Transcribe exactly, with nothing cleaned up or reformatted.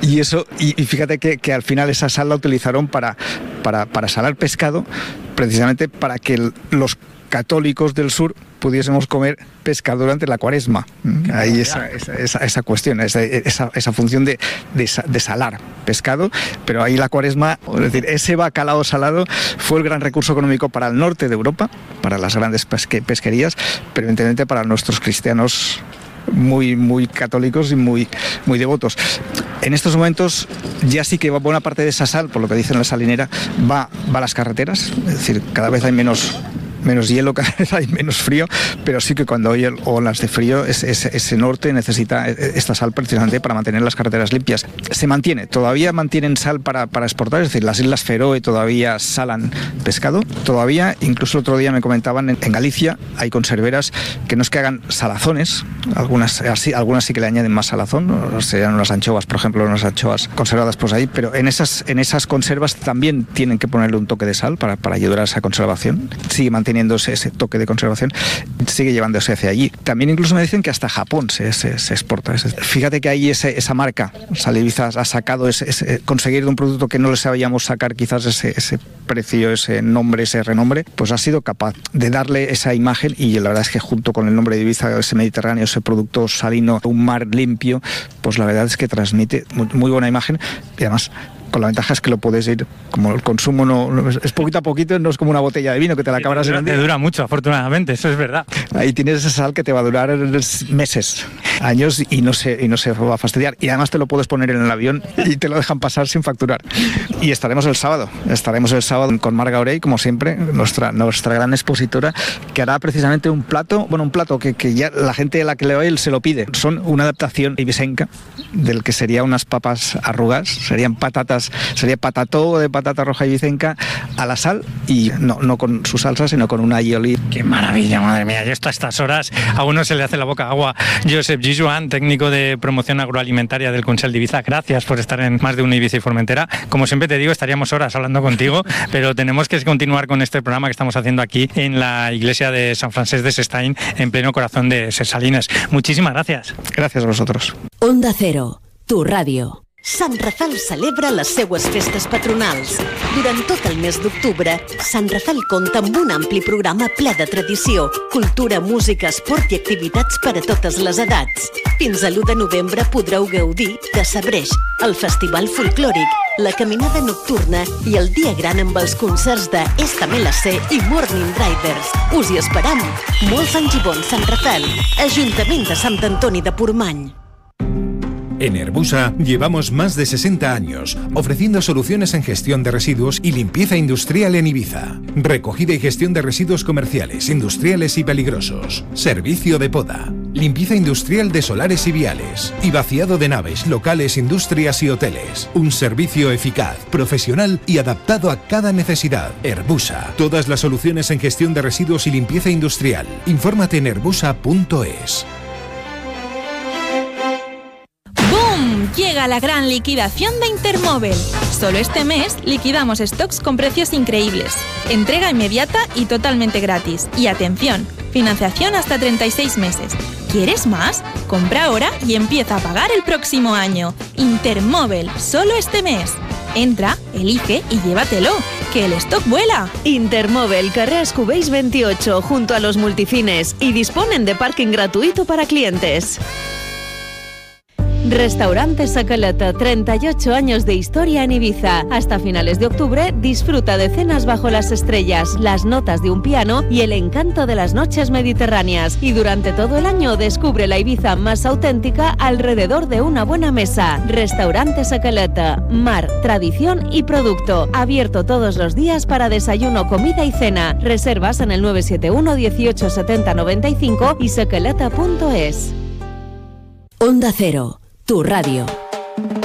Y eso, y, y fíjate que, que al final esa sal la utilizaron para, para, para salar pescado, precisamente para que el, los católicos del sur pudiésemos comer pescado durante la cuaresma. Ahí esa, esa, esa, esa cuestión, esa, esa, esa función de, de, de salar pescado, pero ahí la cuaresma, es decir, ese bacalao salado fue el gran recurso económico para el norte de Europa, para las grandes pesque, pesquerías, pero evidentemente para nuestros cristianos muy muy católicos y muy muy devotos. En estos momentos ya sí que buena parte de esa sal, por lo que dice en la salinera, va, va a las carreteras, es decir, cada vez hay menos menos hielo, cada vez hay menos frío, pero sí que cuando hay olas de frío, ese, ese, ese norte necesita esta sal precisamente para mantener las carreteras limpias. Se mantiene, todavía mantienen sal para, para exportar, es decir, las Islas Feroe todavía salan pescado, todavía, incluso el otro día me comentaban, en, en Galicia hay conserveras que no es que hagan salazones, algunas, así, algunas sí que le añaden más salazón, ¿no? Serían unas anchoas, por ejemplo, unas anchoas conservadas pues ahí, pero en esas, en esas conservas también tienen que ponerle un toque de sal para, para ayudar a esa conservación. Sigue manteniendo teniéndose ese toque de conservación, sigue llevándose hacia allí. También incluso me dicen que hasta Japón se, se, se exporta. Fíjate que ahí ese, esa marca, Sal Ibiza, ha sacado ese, ese, conseguir de un producto que no le sabíamos sacar quizás ese, ese precio, ese nombre, ese renombre, pues ha sido capaz de darle esa imagen, y la verdad es que junto con el nombre de Ibiza, ese Mediterráneo, ese producto salino, un mar limpio, pues la verdad es que transmite muy, muy buena imagen, y además con la ventaja es que lo puedes ir, como el consumo no es poquito a poquito, no es como una botella de vino que te la acabarás en un día. Te dura mucho, afortunadamente, eso es verdad. Ahí tienes esa sal que te va a durar meses, años, y no se, y no se va a fastidiar. Y además te lo puedes poner en el avión y te lo dejan pasar sin facturar. Y estaremos el sábado, estaremos el sábado con Marga Orey, como siempre, nuestra, nuestra gran expositora, que hará precisamente un plato, bueno, un plato que, que ya la gente a la que le oye se lo pide. Son una adaptación ibisenca del que sería unas papas arrugas, serían patatas, sería patató de patata roja ibicenca a la sal, y no, no con su salsa, sino con un aioli. ¡Qué maravilla, madre mía! Yo hasta estas horas a uno se le hace la boca agua. Josep Gijuan, técnico de promoción agroalimentaria del Consell de Ibiza, gracias por estar en Más de Uno Ibiza y Formentera. Como siempre te digo, estaríamos horas hablando contigo, pero tenemos que continuar con este programa que estamos haciendo aquí en la iglesia de San Francesc de Sestaín, en pleno corazón de Ses Salines. Muchísimas gracias. Gracias a vosotros. Onda Cero, tu ràdio. Sant Rafel celebra les seues festes patronals. Durant tot el mes d'octubre, Sant Rafel compta amb un ampli programa ple de tradició, cultura, música, esport i activitats per a totes les edats. Fins a l'u de novembre podreu gaudir de Sabreix, el festival folclòric, la caminada nocturna i el dia gran amb els concerts de Esta Me La Sé i Morning Riders. Us hi esperam. Molts anys i bons, Sant Rafel. Ajuntament de Sant Antoni de Portmany. En Herbusa llevamos más de sesenta años ofreciendo soluciones en gestión de residuos y limpieza industrial en Ibiza. Recogida y gestión de residuos comerciales, industriales y peligrosos. Servicio de poda. Limpieza industrial de solares y viales. Y vaciado de naves, locales, industrias y hoteles. Un servicio eficaz, profesional y adaptado a cada necesidad. Herbusa. Todas las soluciones en gestión de residuos y limpieza industrial. Infórmate en herbusa punto es. Llega la gran liquidación de Intermóvil. Solo este mes liquidamos stocks con precios increíbles. Entrega inmediata y totalmente gratis. Y atención, financiación hasta treinta y seis meses. ¿Quieres más? Compra ahora y empieza a pagar el próximo año. Intermóvil, solo este mes. Entra, elige y llévatelo, que el stock vuela. Intermóvil, carrer Escubéis veintiocho, junto a los multifines, y disponen de parking gratuito para clientes. Restaurante Sacalata, treinta y ocho años de historia en Ibiza. Hasta finales de octubre disfruta de cenas bajo las estrellas, las notas de un piano y el encanto de las noches mediterráneas. Y durante todo el año descubre la Ibiza más auténtica alrededor de una buena mesa. Restaurante Sacalata, mar, tradición y producto. Abierto todos los días para desayuno, comida y cena. Reservas en el nueve siete uno dieciocho setenta noventa y cinco y sacalata punto es. Onda Cero, tu radio.